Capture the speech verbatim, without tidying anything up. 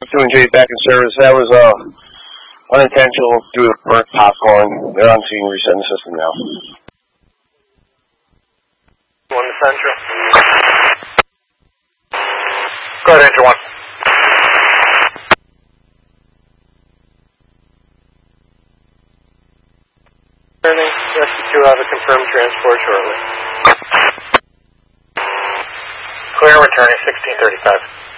two and J back in service. That was uh, unintentional due to burnt popcorn. They're on scene, resetting the system now. One to Central. Go ahead, Enter one. Turning, Rescue two have a confirmed transport shortly. Clear, returning sixteen thirty-five.